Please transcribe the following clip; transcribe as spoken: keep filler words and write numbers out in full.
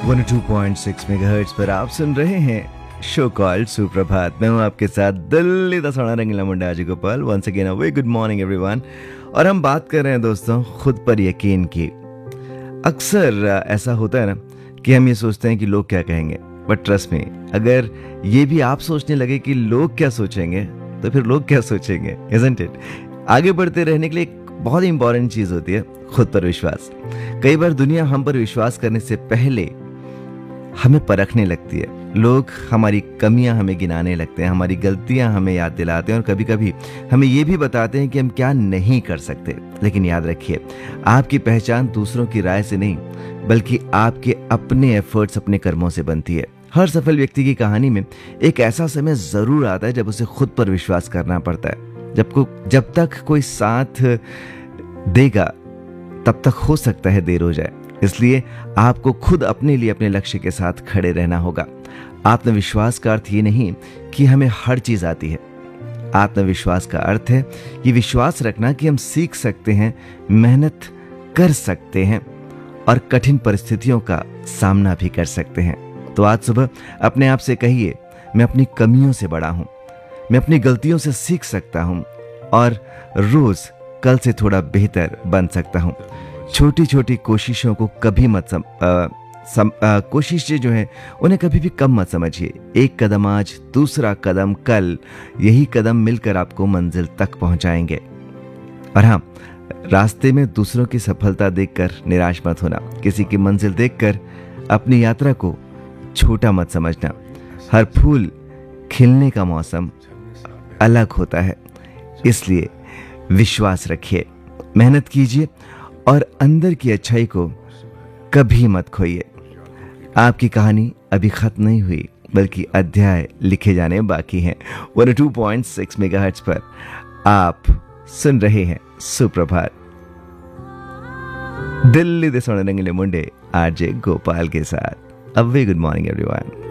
One O two point six megahertz पर आप सुन रहे हैं शो कॉल्ड सुप्रभात। मैं हूं आपके साथ दिल्ली दा सोना रंगीला मुंडा अजय गोपाल। वंस अगेन वे गुड मॉर्निंग एवरीवन। और हम बात कर रहे हैं दोस्तों खुद पर यकीन की। अक्सर ऐसा होता है ना कि हम ये सोचते हैं कि लोग क्या कहेंगे, बट ट्रस्ट मी, अगर ये भी आप सोचने लगे कि लोग क्या सोचेंगे तो फिर लोग क्या सोचेंगे, इज़न्ट इट? आगे बढ़ते रहने के लिए एक बहुत ही इंपॉर्टेंट चीज़ होती है खुद पर विश्वास। कई बार दुनिया हम पर विश्वास करने से पहले हमें परखने लगती है। लोग हमारी कमियां हमें गिनाने लगते हैं, हमारी गलतियां हमें याद दिलाते हैं और कभी कभी हमें ये भी बताते हैं कि हम क्या नहीं कर सकते। लेकिन याद रखिए, आपकी पहचान दूसरों की राय से नहीं बल्कि आपके अपने एफर्ट्स, अपने कर्मों से बनती है। हर सफल व्यक्ति की कहानी में एक ऐसा समय जरूर आता है जब उसे खुद पर विश्वास करना पड़ता है। जब को जब तक कोई साथ देगा तब तक हो सकता है देर हो जाए। इसलिए आपको खुद अपने लिए अपने लक्ष्य के साथ खड़े रहना होगा। आत्मविश्वास का अर्थ ये नहीं कि हमें हर चीज आती है। आत्मविश्वास का अर्थ है ये विश्वास रखना कि हम सीख सकते हैं, मेहनत कर सकते हैं और कठिन परिस्थितियों का सामना भी कर सकते हैं। तो आज सुबह अपने आप से कहिए, मैं अपनी कमियों से बड़ा हूं, मैं अपनी गलतियों से सीख सकता हूं और रोज कल से थोड़ा बेहतर बन सकता हूं। छोटी छोटी कोशिशों को कभी मत सम, आ, सम, आ, कोशिशें जो हैं उन्हें कभी भी कम मत समझिए। एक कदम आज, दूसरा कदम कल, यही कदम मिलकर आपको मंजिल तक पहुंचाएंगे। और हाँ, रास्ते में दूसरों की सफलता देखकर निराश मत होना। किसी की मंजिल देखकर अपनी यात्रा को छोटा मत समझना। हर फूल खिलने का मौसम अलग होता है, इसलिए विश्वास रखिए, मेहनत कीजिए और अंदर की अच्छाई को कभी मत खोइए। आपकी कहानी अभी खत्म नहीं हुई बल्कि अध्याय लिखे जाने बाकी हैं। One O two point six megahertz पर आप सुन रहे हैं सुप्रभात, दिल्ली दे सोने रंगीले मुंडे आरजे गोपाल के साथ। A very good morning everyone.